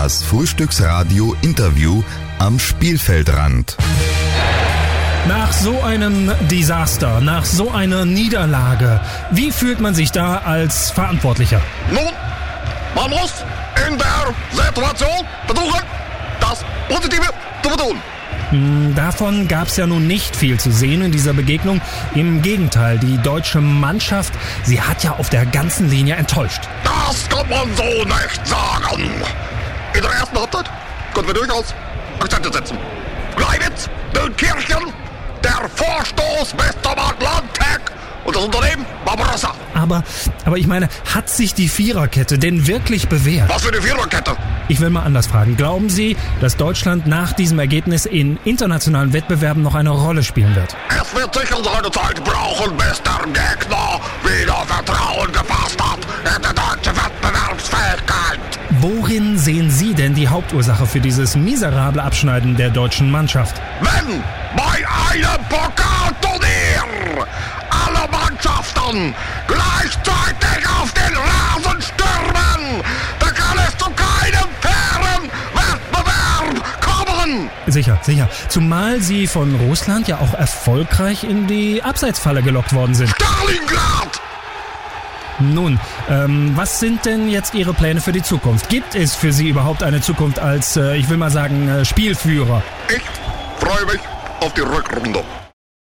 Das Frühstücksradio-Interview am Spielfeldrand. Nach so einem Desaster, nach so einer Niederlage, wie fühlt man sich da als Verantwortlicher? Nun, man muss in der Situation versuchen, das Positive zu vertun. Davon gab es ja nun nicht viel zu sehen in dieser Begegnung. Im Gegenteil, die deutsche Mannschaft, sie hat ja auf der ganzen Linie enttäuscht. Das kann man so nicht sagen. In der ersten Halbzeit konnten wir durchaus Akzente setzen. Gleiwitz, Dönkirchen, der Vorstoß Mr. Atlantik und das Unternehmen Barbarossa. Aber ich meine, hat sich die Viererkette denn wirklich bewährt? Was für eine Viererkette? Ich will mal anders fragen. Glauben Sie, dass Deutschland nach diesem Ergebnis in internationalen Wettbewerben noch eine Rolle spielen wird? Es wird sicher seine Zeit brauchen, bis der Gegner wieder Vertrauen gefasst hat in die deutsche Wettbewerbsfähigkeit. Worin sehen Sie denn die Hauptursache für dieses miserable Abschneiden der deutschen Mannschaft? Wenn bei einem Pokalturnier alle Mannschaften gleichzeitig auf den Rasen stürmen, dann kann es zu keinem fairen Wettbewerb kommen. Sicher. Zumal Sie von Russland ja auch erfolgreich in die Abseitsfalle gelockt worden sind. Stalingrad! Nun, was sind denn jetzt Ihre Pläne für die Zukunft? Gibt es für Sie überhaupt eine Zukunft als, ich will mal sagen, Spielführer? Ich freue mich auf die Rückrunde.